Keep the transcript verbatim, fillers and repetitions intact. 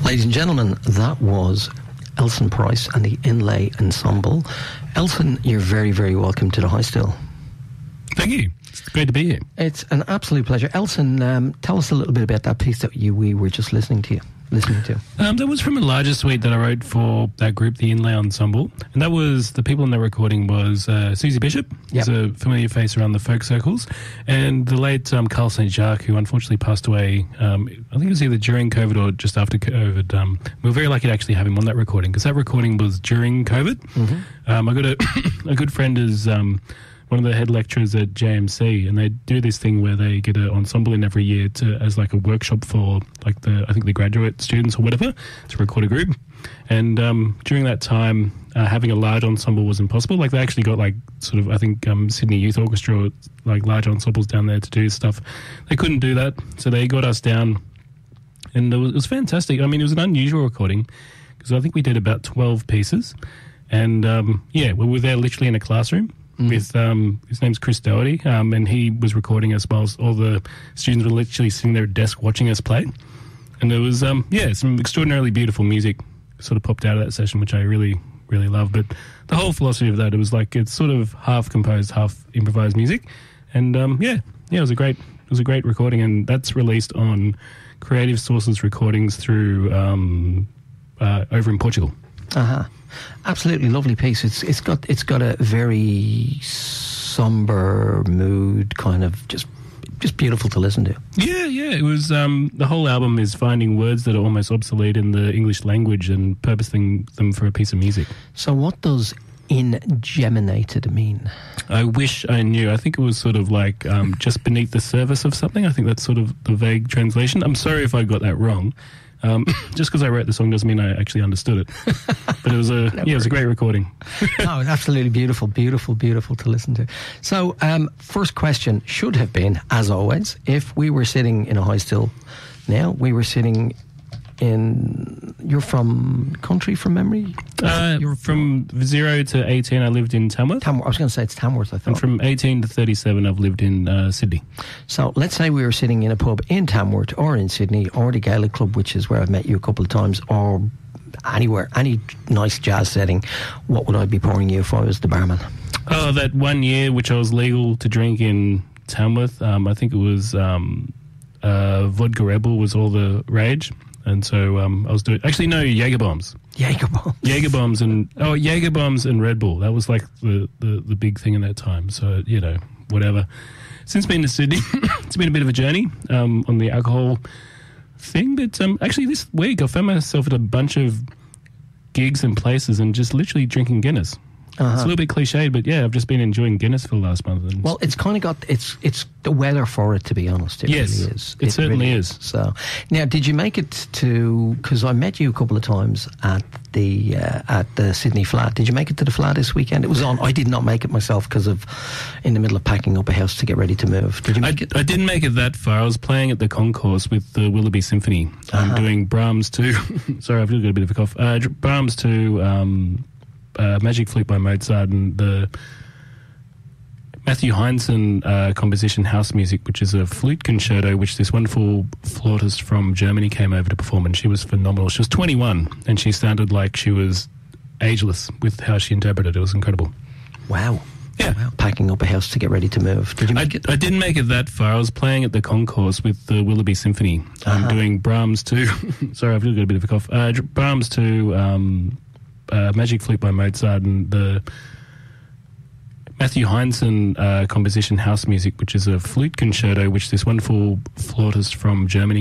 Ladies and gentlemen, that was Elson Price and the Inlay Ensemble. Elson, you're very, very welcome to the High Still. Thank you. It's great to be here. It's an absolute pleasure. Elson, um, tell us a little bit about that piece that you we were just listening to you. Listening to. Um, that was from a larger suite that I wrote for that group, the Inlay Ensemble. And that was, the people in that recording was uh, Susie Bishop, yep. who's a familiar face around the folk circles, and the late um, Carl Saint Jacques, who unfortunately passed away, um, I think it was either during COVID or just after COVID. Um, we were very lucky to actually have him on that recording, because that recording was during COVID. Mm-hmm. Um, I got a, a good friend is... Um, one of the head lecturers at J M C, and they do this thing where they get an ensemble in every year to as like a workshop for like the I think the graduate students or whatever to record a group. And um, during that time, uh, having a large ensemble was impossible. Like they actually got like sort of I think um, Sydney Youth Orchestra, like large ensembles down there to do stuff. They couldn't do that, so they got us down, and it was, it was fantastic. I mean, it was an unusual recording because I think we did about twelve pieces, and um, yeah, we were there literally in a classroom. Mm. With um, his name's Chris Doherty, um, and he was recording us whilst all the students were literally sitting there at desk watching us play. And it was, um, yeah, some extraordinarily beautiful music sort of popped out of that session, which I really, really love. But the whole philosophy of that, it was like it's sort of half composed, half improvised music, and um, yeah, yeah, it was a great, it was a great recording, and that's released on Creative Sources Recordings through um, uh, over in Portugal. Uh huh. Absolutely lovely piece. It's it's got it's got a very somber mood, kind of just just beautiful to listen to. Yeah, yeah. It was um, the whole album is finding words that are almost obsolete in the English language and purposing them for a piece of music. So, what does ingeminated mean? I wish I knew. I think it was sort of like um, just beneath the surface of something. I think that's sort of the vague translation. I'm sorry if I got that wrong. Um, just because I wrote the song doesn't mean I actually understood it. But it was a no yeah, it was a great recording. No, absolutely beautiful, beautiful, beautiful to listen to. So, um, first question should have been, as always, if we were sitting in a High Still now, we were sitting in... You're from country, from memory? Uh, you're from zero to eighteen, I lived in Tamworth. Tamworth. I was going to say it's Tamworth, I thought. And from eighteen to thirty-seven, I've lived in uh, Sydney. So let's say we were sitting in a pub in Tamworth or in Sydney or the Gaelic Club, which is where I've met you a couple of times, or anywhere, any nice jazz setting. What would I be pouring you if I was the barman? Oh, that one year which I was legal to drink in Tamworth, um, I think it was um, uh, Vodka Rebel was all the rage. And so um, I was doing... Actually, no, Jaeger bombs. Jaeger bombs. Jaeger bombs and... Oh, Jaeger bombs and Red Bull. That was like the, the, the big thing in that time. So, you know, whatever. Since being to Sydney, it's been a bit of a journey um, on the alcohol thing. But um, actually this week I found myself at a bunch of gigs and places and just literally drinking Guinness. Uh-huh. It's a little bit cliched, but yeah, I've just been enjoying Guinness for the last month. And well, it's kind of got it's it's the weather for it, to be honest. It yes, really is. It, it certainly really is. is. So, now, did you make it to? Because I met you a couple of times at the uh, at the Sydney Flat. Did you make it to the Flat this weekend? It was on. I did not make it myself because of in the middle of packing up a house to get ready to move. Did you make I, it? I didn't make it that far. I was playing at the concourse with the Willoughby Symphony. I'm uh-huh. doing Brahms to. Sorry, I've got a bit of a cough. Uh, Brahms to. Um, Uh, Magic Flute by Mozart and the Matthew Heinzen uh, composition House Music, which is a flute concerto, which this wonderful flautist from Germany came over to perform, and she was phenomenal. She was twenty-one, and she sounded like she was ageless with how she interpreted it. It was incredible. Wow. Yeah. Wow. Packing up a house to get ready to move. Did you make I, it? I didn't make it that far. I was playing at the concourse with the Willoughby Symphony. I'm uh-huh. doing Brahms to... Sorry, I've got a bit of a cough. Uh, Brahms to... Um, Uh, Magic Flute by Mozart and the Matthew Heinzen uh, composition House Music, which is a flute concerto, which this wonderful flautist from Germany